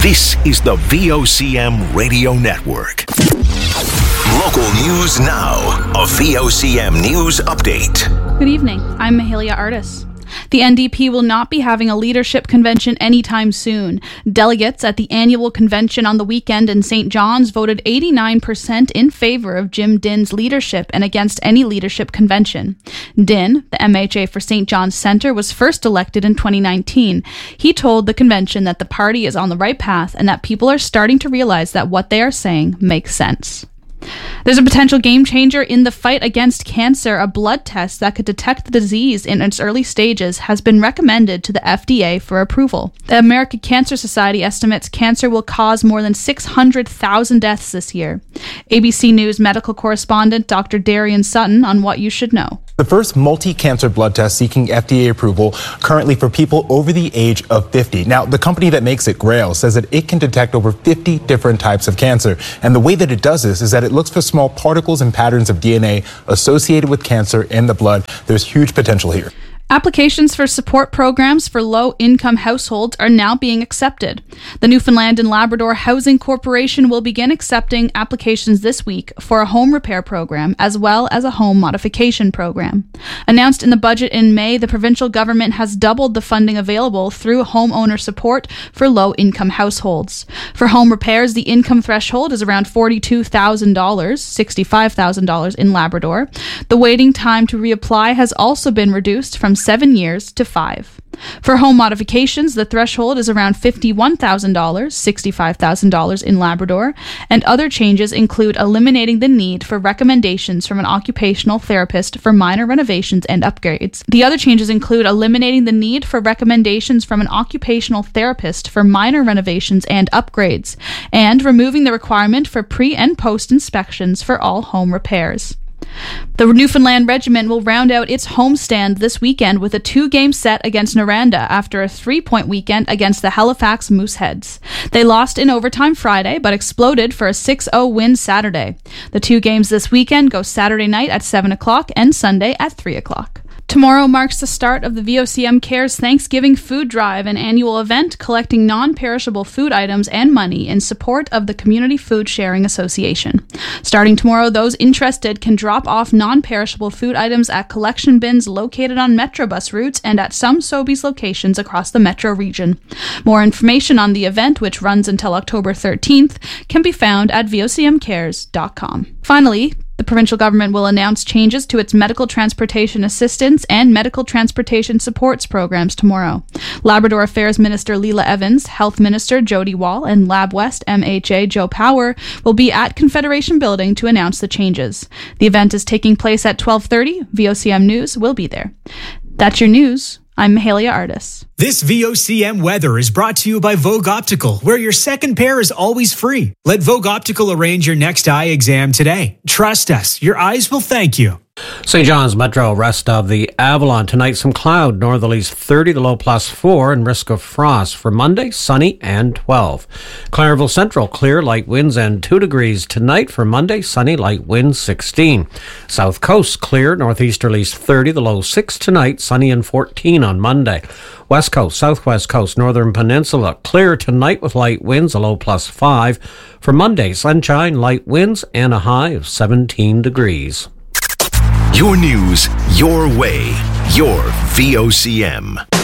This is the VOCM Radio Network. Local news now. A VOCM news update. Good evening. I'm Mahalia Artis. The NDP will not be having a leadership convention anytime soon. Delegates at the annual convention on the weekend in St. John's voted 89% in favor of Jim Dinn's leadership and against any leadership convention. Dinn, the MHA for St. John's Centre, was first elected in 2019. He told the convention that the party is on the right path and that people are starting to realize that what they are saying makes sense. There's a potential game changer in the fight against cancer. A blood test that could detect the disease in its early stages has been recommended to the FDA for approval. The American Cancer Society estimates cancer will cause more than 600,000 deaths this year. ABC News medical correspondent Dr. Darian Sutton on what you should know. The first multi-cancer blood test seeking FDA approval currently for people over the age of 50. Now, the company that makes it, Grail, says that it can detect over 50 different types of cancer. And the way that it does this is that it looks for small particles and patterns of DNA associated with cancer in the blood. There's huge potential here. Applications for support programs for low-income households are now being accepted. The Newfoundland and Labrador Housing Corporation will begin accepting applications this week for a home repair program as well as a home modification program. Announced in the budget in May, the provincial government has doubled the funding available through homeowner support for low-income households. For home repairs, the income threshold is around $42,000, $65,000 in Labrador. The waiting time to reapply has also been reduced from 7 years to 5. For home modifications, the threshold is around $51,000, $65,000 in Labrador, and other changes include eliminating the need for recommendations from an occupational therapist for minor renovations and upgrades. The other changes include eliminating the need for recommendations from an occupational therapist for minor renovations and upgrades, and removing the requirement for pre- and post-inspections for all home repairs. The Newfoundland Regiment will round out its homestand this weekend with a 2-game set against Noranda after a 3-point weekend against the Halifax Mooseheads. They lost in overtime Friday, but exploded for a 6-0 win Saturday. The 2 games this weekend go Saturday night at 7 o'clock and Sunday at 3 o'clock. Tomorrow marks the start of the VOCM Cares Thanksgiving Food Drive, an annual event collecting non-perishable food items and money in support of the Community Food Sharing Association. Starting tomorrow, those interested can drop off non-perishable food items at collection bins located on Metrobus routes and at some Sobeys locations across the Metro region. More information on the event, which runs until October 13th, can be found at vocmcares.com. Finally, the provincial government will announce changes to its medical transportation assistance and medical transportation supports programs tomorrow. Labrador Affairs Minister Leela Evans, Health Minister Jody Wall, and LabWest MHA Joe Power will be at Confederation Building to announce the changes. The event is taking place at 12:30. VOCM News will be there. That's your news. I'm Mahalia Artis. This VOCM weather is brought to you by Vogue Optical, where your second pair is always free. Let Vogue Optical arrange your next eye exam today. Trust us, your eyes will thank you. St. John's Metro, rest of the Avalon. Tonight, some cloud, northerlies 30, the low +4, and risk of frost. For Monday, sunny and 12. Clareville Central, clear, light winds and 2 degrees. Tonight, for Monday, sunny, light winds 16. South Coast, clear, northeasterlies 30, the low 6 tonight, sunny and 14 on Monday. West Coast, Southwest Coast, Northern Peninsula, clear tonight with light winds, a low +5. For Monday, sunshine, light winds, and a high of 17 degrees. Your news, your way, your VOCM.